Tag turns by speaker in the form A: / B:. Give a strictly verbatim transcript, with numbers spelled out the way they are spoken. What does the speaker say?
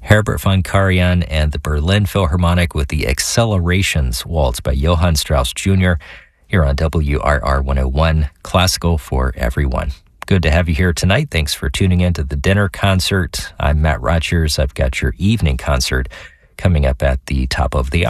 A: Herbert von Karajan and the Berlin Philharmonic with the Accelerations Waltz by Johann Strauss Junior here on W R R one oh one, Classical for Everyone. Good to have you here tonight. Thanks for tuning in to the dinner concert. I'm Matt Rogers. I've got your evening concert coming up at the top of the hour.